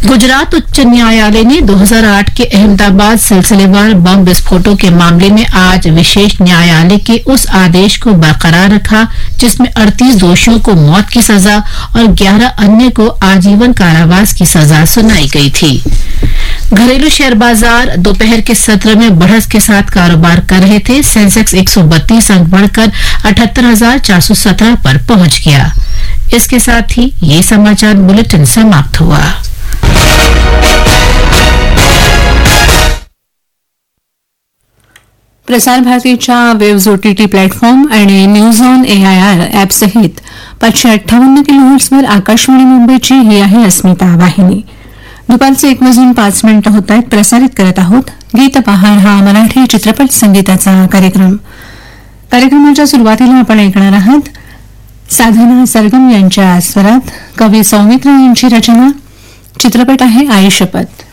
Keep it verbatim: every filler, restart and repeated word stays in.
गुजरात उच्च न्यायालय ने दो हज़ार आठ के अहमदाबाद सिलसिलेवार बम विस्फोटों के मामले में आज विशेष न्यायालय के उस आदेश को बरकरार रखा जिसमें अड़तीस दोषियों को मौत की सजा और ग्यारह अन्य को आजीवन कारावास की सजा सुनाई गई थी। घरेलू शेयर बाजार दोपहर के सत्र में बढ़त के साथ कारोबार कर रहे थे। सेंसेक्स एक सौ बत्तीस अंक बढ़कर अठहत्तर हजार चार सौ सत्रह पर पहुंच गया। इसके साथ ही ये समाचार बुलेटिन समाप्त हुआ। प्रसार भारतीच्या वेव्ज ओटीटी प्लॅटफॉर्म आणि न्यूज ऑन एआयआर ॲपसहित पाचशे अठ्ठावन्न किलोहर्ट्झवर आकाशवाणी मुंबईची ही आहे अस्मिता वाहिनी। दुपारचे एक वाजून पाच मिनिटं होत आहेत। प्रसारित करत आहोत गीत पहार हा मराठी चित्रपट संगीताचा कार्यक्रम। कार्यक्रमाच्या सुरुवातीला आपण ऐकणार आहात साधना सरगम यांच्या स्वरात कवी सौमित्र यांची रचना। चित्रपट आहे आई शपथ।